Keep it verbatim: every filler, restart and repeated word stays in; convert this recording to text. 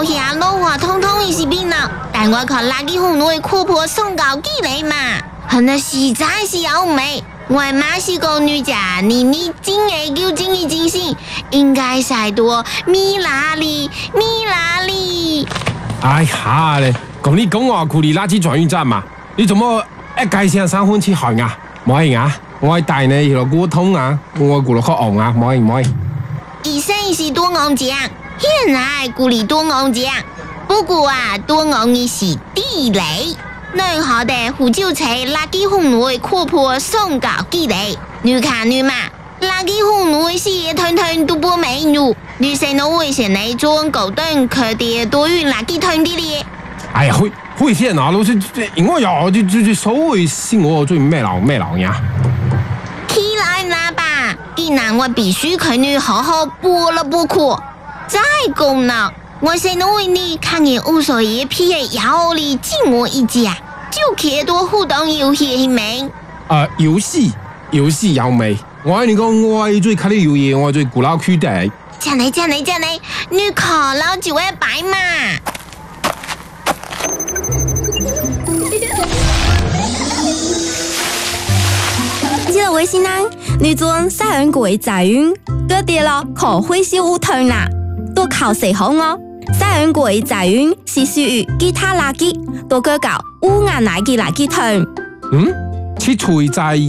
下老话通通伊是变啦，但我看垃圾红女阔婆送高几嚟嘛，很那实在是好美。我妈是个女家，你你真爱叫真意真心，应该晒多米拉里米拉里。 哎呀嘞，咁你講我故里垃圾轉運站嘛？你怎麼一介聲三分錢行啊？唔可以啊！我帶你去溝通啊，我顧落去昂啊，唔可以唔可以。 以前是多昂獎，現在故里多昂獎，不過啊多昂嘅是地雷。內河的胡椒菜垃圾紅女闊婆送高幾嚟，女看女嘛，垃圾紅女事業團團都不美女，女生都危險嚟做高端佢哋多運垃圾團啲咧。 哎呀，會會險啊！老師，我要就就就所謂是我最咩老咩老呀？ 起來啦吧！既然我必須佢女好好補了補課，再講啦，我先都為你看見無所謂皮嘅腰裏敬我一家。就可多互動遊戲係咪？ 誒，遊戲遊戲有未？我係你講，我係最睇啲遊戲，我係最古老區的。 真係真係真係，你考老就會擺嘛。 記得微信啦，你做三人鬼仔運，嗰啲咯可會是烏藤啦，都靠誰好我？三人鬼仔運是屬於其他垃圾，都個搞烏顏垃圾垃圾桶。 嗯，切除在